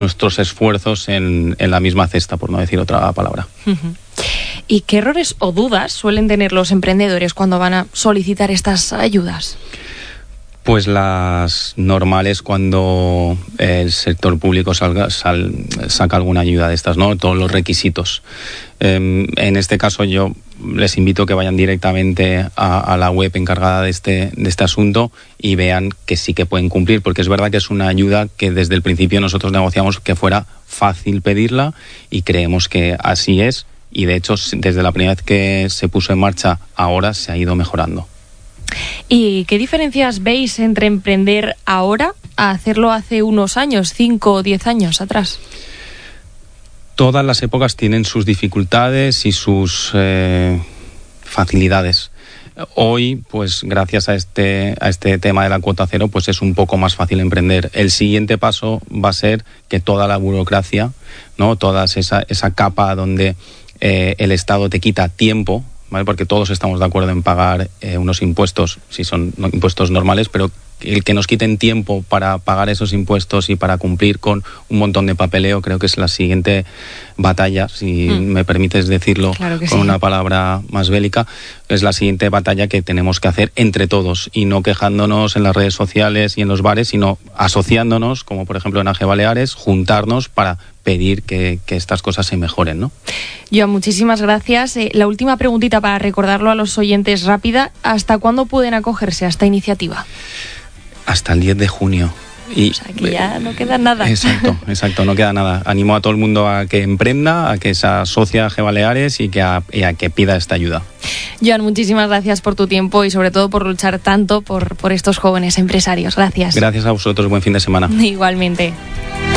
nuestros esfuerzos en la misma cesta, por no decir otra palabra. ¿Y qué errores o dudas suelen tener los emprendedores cuando van a solicitar estas ayudas? Pues las normales cuando el sector público saca alguna ayuda de estas, ¿no? Todos los requisitos. En este caso yo les invito a que vayan directamente a la web encargada de este asunto y vean que sí que pueden cumplir, porque es verdad que es una ayuda que desde el principio nosotros negociamos que fuera fácil pedirla y creemos que así es, y de hecho desde la primera vez que se puso en marcha ahora se ha ido mejorando. ¿Y qué diferencias veis entre emprender ahora a hacerlo hace unos años, 5 o 10 años atrás? Todas las épocas tienen sus dificultades y sus facilidades. Hoy, pues gracias a este tema de la cuota cero, pues es un poco más fácil emprender. El siguiente paso va a ser que toda la burocracia, ¿no? Toda esa capa donde el Estado te quita tiempo, ¿vale? Porque todos estamos de acuerdo en pagar unos impuestos, si son impuestos normales, pero el que nos quiten tiempo para pagar esos impuestos y para cumplir con un montón de papeleo, creo que es la siguiente batalla, si me permites decirlo, claro con una palabra más bélica, es la siguiente batalla que tenemos que hacer entre todos y no quejándonos en las redes sociales y en los bares, sino asociándonos, como por ejemplo en AG Baleares, juntarnos para pedir que estas cosas se mejoren, ¿no? Joan, muchísimas gracias. La última preguntita para recordarlo a los oyentes rápida. ¿Hasta cuándo pueden acogerse a esta iniciativa? Hasta el 10 de junio. O sea, que ya no queda nada. Exacto, no queda nada. Animo a todo el mundo a que emprenda, a que se asocie a AG Baleares y a que pida esta ayuda. Joan, muchísimas gracias por tu tiempo y sobre todo por luchar tanto por estos jóvenes empresarios. Gracias. Gracias a vosotros, buen fin de semana. Igualmente.